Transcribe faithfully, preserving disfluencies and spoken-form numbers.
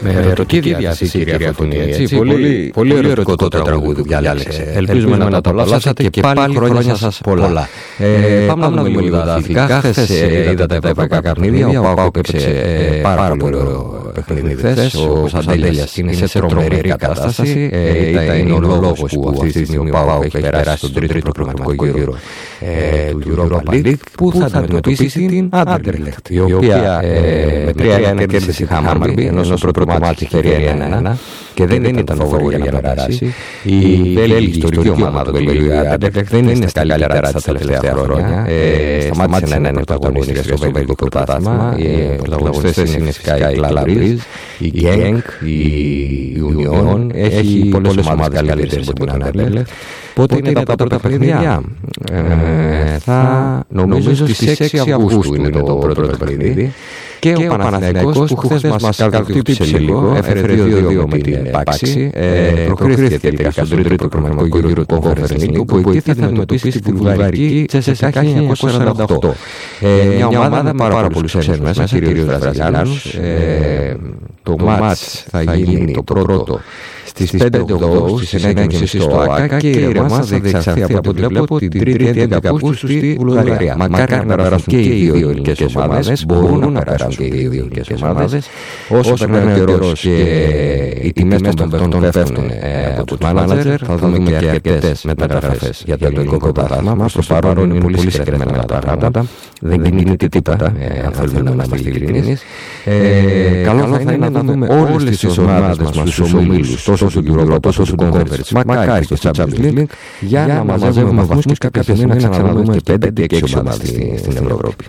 Με ερωτική διάθεση, κυρία Φωτεινή, έτσι. Πολύ, πολύ ερωτικό το τραγούδι που διάλεξε. Ελπίζουμε να το απολαύσατε και πάλι χρόνια σας πολλά. Ε, πάμε να δούμε λίγο τα αθλητικά. Χθες είδα τα ευρωπαϊκά παιχνίδια. Ο ΠΑΟΚ έπαιξε πάρα πολύ ωραίο παιχνίδι χθες. Ο Σαντέλιας είναι σε τρομερή κατάσταση. Είναι ο λόγος που αυτή τη στιγμή ο ΠΑΟΚ έχει περάσει στον τρίτο προγραμματικό γύρο του Europa League, που θα αντιμετωπίσει την Anderlecht, η οποία με τρία ένα κέρδισε τη Χάμαρμπι, ενώ στο πρώτο μάτι είχε ένα ένα και δεν ήταν φαβορή για να περάσει. Η Βέλγη, ιστορική ομάδα του Βελγίου, η Anderlecht, δεν είναι στα καλύτερα στα τελευταία χρόνια. Σταμάτησε να είναι πρωταγωνίστρια στο βελγικό πρωτάθλημα. Οι πρωταγωνιστές είναι Sky, Clabris, η Genk, η Union. Έχει πολλές ομάδες καλύτερες από την Anderlecht. Πότε είναι τα πρώτα παιχνίδια? Ε, θα νομίζω στις έξι Αυγούστου είναι το πρώτο παιχνίδι. Και ο Παναθηναϊκός, που χθες μας καλκτύπησε λίγο, έφερε δύο δύο με την Πάξη, προκρίθηκε τελικά στον τρίτο προγραμματικό γύρο του Conference League, που εκεί θα αντιμετωπίσει τη βουλγαρική Τσέσσεκα χίλια εννιακόσια σαράντα οκτώ. Μια ομάδα με πάρα πολλούς Έλληνες μέσα, κυρίως Βραζιλιάνους. Το μάτς θα γίνει το πρώτο στις πέντε οκτώ, στις εννιά και μισή στο ΆΚΑ, και η ρεμάς θα διεξαχθεί από ό,τι βλέπω την Τρίτη έντεκα Αυγούστου στη Βουλγαρία. Μακάρι να περάσουν και οι δύο ελληνικές ομάδες, μπορούν να περάσουν και οι δύο ελληνικές ομάδες. Όσο περνάει ο καιρός και οι τιμές των παιχτών πέφτουν από τους μάνατζερ, θα δούμε και αρκετές μεταγραφές για το ελληνικό πρωτάθλημα. Προς το παρόν είναι πολύ συγκεκριμένα τα πράγματα. Δεν κινείται τίποτα, αν θέλουμε να είμαστε ειλικρινείς. Καλό θα είναι να δούμε όλες τις ομάδες μας στους ομίλους, τόσο του Europa όσο του Conference, μακάρι και στο Champions League, για να μαζεύουμε βαθμούς και κάποια στιγμή να ξαναδούμε και πέντε και έξι ομάδες στην Ευρώπη.